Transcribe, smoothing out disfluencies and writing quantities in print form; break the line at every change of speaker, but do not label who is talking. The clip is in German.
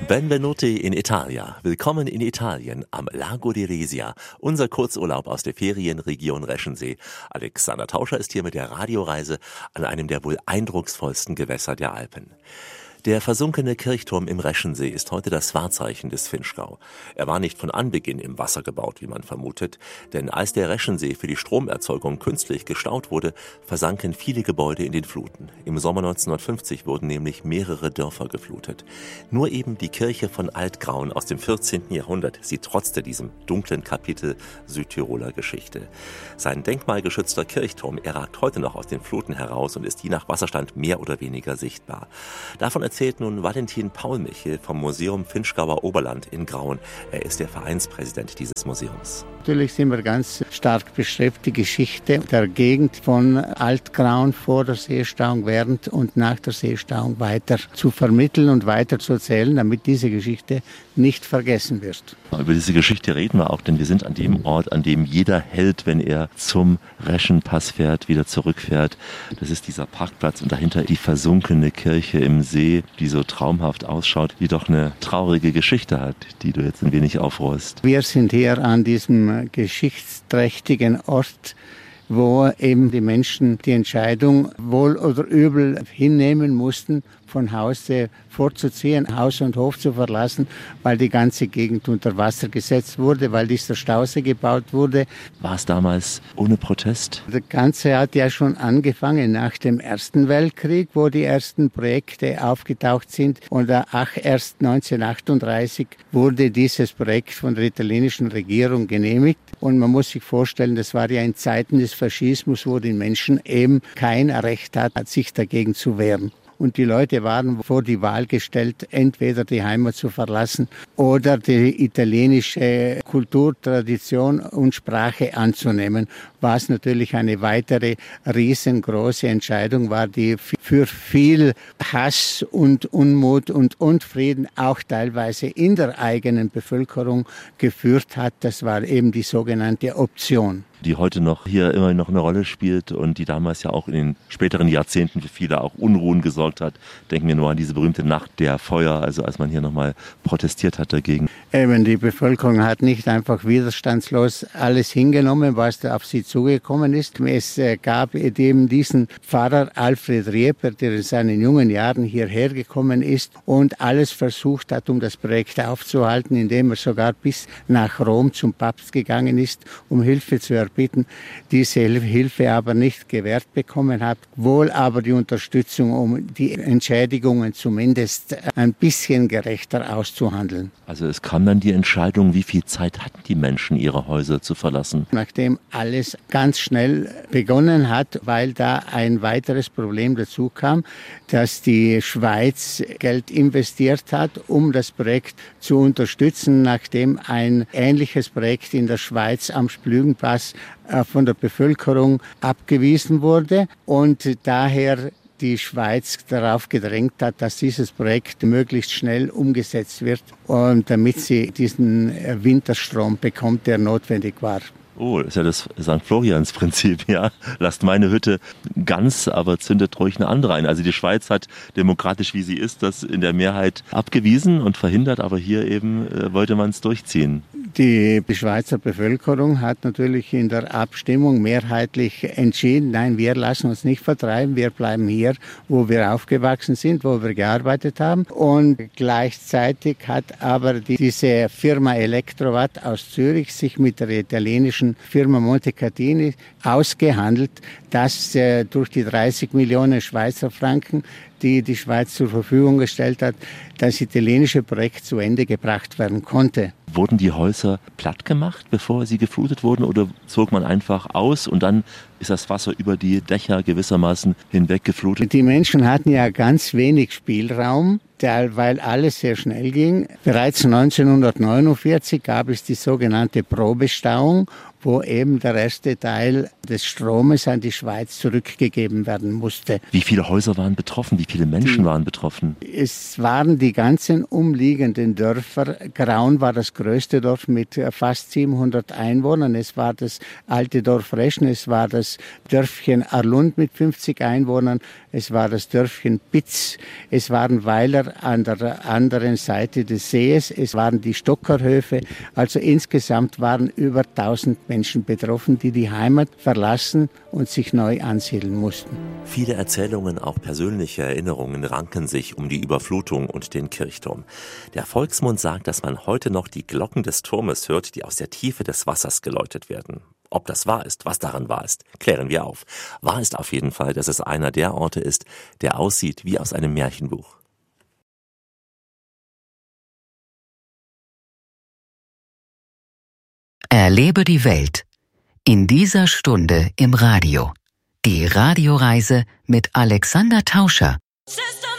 Benvenuti in Italia. Willkommen in Italien am Lago di Resia. Unser Kurzurlaub aus der Ferienregion Reschensee. Alexander Tauscher ist hier mit der Radioreise an einem der wohl eindrucksvollsten Gewässer der Alpen. Der versunkene Kirchturm im Reschensee ist heute das Wahrzeichen des Vinschgau. Er war nicht von Anbeginn im Wasser gebaut, wie man vermutet, denn als der Reschensee für die Stromerzeugung künstlich gestaut wurde, versanken viele Gebäude in den Fluten. Im Sommer 1950 wurden nämlich mehrere Dörfer geflutet. Nur eben die Kirche von Altgraun aus dem 14. Jahrhundert, sie trotzte diesem dunklen Kapitel Südtiroler Geschichte. Sein denkmalgeschützter Kirchturm, er ragt heute noch aus den Fluten heraus und ist je nach Wasserstand mehr oder weniger sichtbar. Davon erzählt nun Valentin Paulmichel vom Museum Vinschgauer Oberland in Graun. Er ist der Vereinspräsident dieses Museums.
Natürlich sind wir ganz stark bestrebt, die Geschichte der Gegend von Altgraun vor der Seestauung, während und nach der Seestauung weiter zu vermitteln und weiter zu erzählen, damit diese Geschichte nicht vergessen wird.
Über diese Geschichte reden wir auch, denn wir sind an dem Ort, an dem jeder hält, wenn er zum Reschenpass fährt, wieder zurückfährt. Das ist dieser Parkplatz und dahinter die versunkene Kirche im See, die so traumhaft ausschaut, die doch eine traurige Geschichte hat, die du jetzt ein wenig aufrollst.
Wir sind hier an diesem geschichtsträchtigen Ort, wo eben die Menschen die Entscheidung wohl oder übel hinnehmen mussten, von Hause vorzuziehen, Haus und Hof zu verlassen, weil die ganze Gegend unter Wasser gesetzt wurde, weil dieser Stausee gebaut wurde.
War es damals ohne Protest?
Das Ganze hat ja schon angefangen nach dem Ersten Weltkrieg, wo die ersten Projekte aufgetaucht sind. Und erst 1938 wurde dieses Projekt von der italienischen Regierung genehmigt. Und man muss sich vorstellen, das war ja in Zeiten des Faschismus, wo die Menschen eben kein Recht hatten, sich dagegen zu wehren. Und die Leute waren vor die Wahl gestellt, entweder die Heimat zu verlassen oder die italienische Kultur, Tradition und Sprache anzunehmen, was natürlich eine weitere riesengroße Entscheidung war, die für viel Hass und Unmut und Unfrieden auch teilweise in der eigenen Bevölkerung geführt hat. Das war eben die sogenannte Option,
die heute noch hier immer noch eine Rolle spielt und die damals ja auch in den späteren Jahrzehnten für viele auch Unruhen gesorgt hat. Denken wir nur an diese berühmte Nacht der Feuer, also als man hier nochmal protestiert hat dagegen.
Eben, die Bevölkerung hat nicht einfach widerstandslos alles hingenommen, was da auf sie zugekommen ist. Es gab eben diesen Pfarrer Alfred Rieper, der in seinen jungen Jahren hierher gekommen ist und alles versucht hat, um das Projekt aufzuhalten, indem er sogar bis nach Rom zum Papst gegangen ist, um Hilfe zu erbitten, diese Hilfe aber nicht gewährt bekommen hat, wohl aber die Unterstützung, um die Entschädigungen zumindest ein bisschen gerechter auszuhandeln.
Also es kam dann die Entscheidung, wie viel Zeit hatten die Menschen, ihre Häuser zu verlassen?
Nachdem alles ganz schnell begonnen hat, weil da ein weiteres Problem dazu kam, dass die Schweiz Geld investiert hat, um das Projekt zu unterstützen, nachdem ein ähnliches Projekt in der Schweiz am Splügenpass von der Bevölkerung abgewiesen wurde und daher die Schweiz darauf gedrängt hat, dass dieses Projekt möglichst schnell umgesetzt wird, und damit sie diesen Winterstrom bekommt, der notwendig war.
Oh, das ist ja das St. Florians-Prinzip, ja. Lasst meine Hütte ganz, aber zündet ruhig eine andere ein. Also die Schweiz hat, demokratisch wie sie ist, das in der Mehrheit abgewiesen und verhindert, aber hier eben wollte man es durchziehen.
Die Schweizer Bevölkerung hat natürlich in der Abstimmung mehrheitlich entschieden, nein, wir lassen uns nicht vertreiben, wir bleiben hier, wo wir aufgewachsen sind, wo wir gearbeitet haben. Und gleichzeitig hat aber diese Firma Elektrowatt aus Zürich sich mit der italienischen Firma Montecatini ausgehandelt, dass durch die 30 Millionen Schweizer Franken, die die Schweiz zur Verfügung gestellt hat, das italienische Projekt zu Ende gebracht werden konnte.
Wurden die Häuser platt gemacht, bevor sie geflutet wurden, oder zog man einfach aus und dann ist das Wasser über die Dächer gewissermaßen hinweg geflutet?
Die Menschen hatten ja ganz wenig Spielraum, weil alles sehr schnell ging. Bereits 1949 gab es die sogenannte Probestauung, wo eben der erste Teil des Stromes an die Schweiz zurückgegeben werden musste.
Wie viele Häuser waren betroffen? Wie viele Menschen waren betroffen?
Es waren die ganzen umliegenden Dörfer. Graun war das größte Dorf mit fast 700 Einwohnern. Es war das alte Dorf Reschen, es war das das Dörfchen Arlund mit 50 Einwohnern, es war das Dörfchen Pitz, es waren Weiler an der anderen Seite des Sees, es waren die Stockerhöfe. Also insgesamt waren über 1000 Menschen betroffen, die die Heimat verlassen und sich neu ansiedeln mussten.
Viele Erzählungen, auch persönliche Erinnerungen ranken sich um die Überflutung und den Kirchturm. Der Volksmund sagt, dass man heute noch die Glocken des Turmes hört, die aus der Tiefe des Wassers geläutet werden. Ob das wahr ist, was daran wahr ist, klären wir auf. Wahr ist auf jeden Fall, dass es einer der Orte ist, der aussieht wie aus einem Märchenbuch.
Erlebe die Welt. In dieser Stunde im Radio. Die Radioreise mit Alexander Tauscher.